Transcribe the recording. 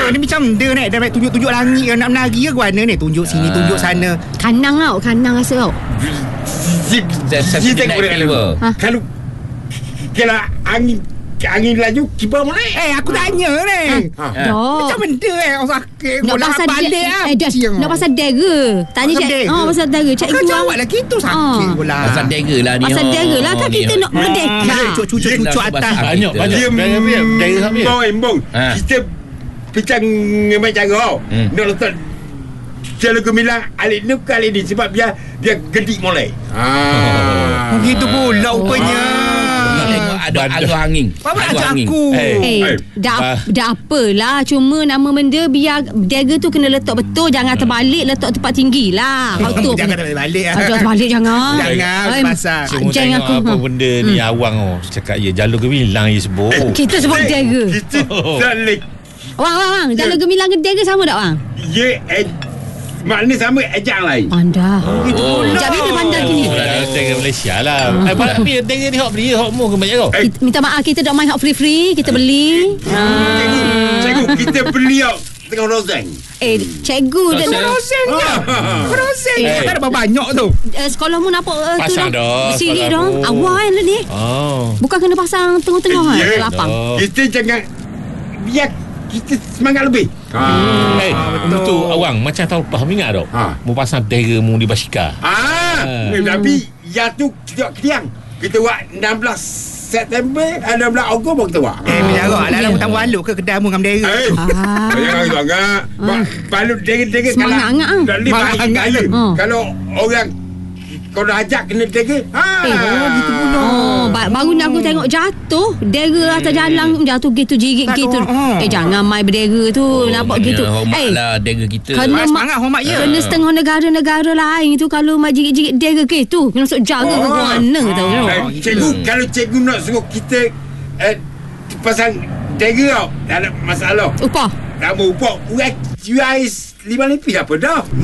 Ni macam benda ni. Dah tunjuk-tunjuk langit ke nak menari ke mana ni. Tunjuk sini, tunjuk sana. Kanang rasa tau. Kalau angin laju, kibar mana? Aku tanya ni. Macam benda orang sakit. Nak pasal nak pasal dera. Tanya cik. Pasal dera. Cik Kau jawab lah. Kita sakit pula. Pasal dera lah ni. Pasal dera lah. Kan kita nak merdeka. Cucuk atas. Banyak. Bong. Kita pecang macam kau. Nak letak Jalan Gemilang alik ni ke alik ni. Sebab dia gedik mulai. Begitu pula rupanya. Ada angin. Apa angin aku? Dah apalah. Cuma nama benda biar dera tu kena letak betul. Jangan terbalik. Letak tempat tinggi lah. Jangan terbalik. Jangan terbalik. Jangan Pasal semua tengok apa benda ni awang cakap Jalur Gemilang je sebut. Kita sebut dera. Kita tak boleh. Wang Jalur Gemilang ke dera sama tak Wang? Makna sama, ejak lain. Anda Sekejap bila pandai kini. Dera Malaysia lah. Tapi dera ni hok beli hok mu ke banyak kau. Minta maaf, kita tak main hot free. Kita beli. Cikgu, kita beli tengah rosen. Cikgu rosen je. Rosen je. Tak ada banyak tu. Sekolah mu nampak tu pasang dah. Sirik dah. Awal lah ni. Bukan kena pasang tengah-tengah lapang. Kita jangan biar kita semangat lebih. Betul awang macam tahun lepas ingat tak? Mu pasang dera mu di Basikal. Tapi yang tu kita Kediang. Kita buat 16 September 16 Ogos baru kita buat. Menjarah lah hutang balut ke kedai mu dengan dera. Jangan sangat. Balut dera-dera semangat kalau orang kau dah ajak kena dera. Gitu pula. Baru ni aku tengok jatuh dera atas jalan jatuh gitu jirit gitu. Jangan main berdera tu. Nampak gitu. Hormatlah dera kita. Semangat hormat je. Kena setengah negara-negara lain tu kalau main jirit-jirit dera gitu. Kena masuk jaga ke mana tau. Cikgu, kalau cikgu nak suruh kita pasang dera tau, tak ada masalah. Upah. Tak mau upah. US 5 lebih apa dah.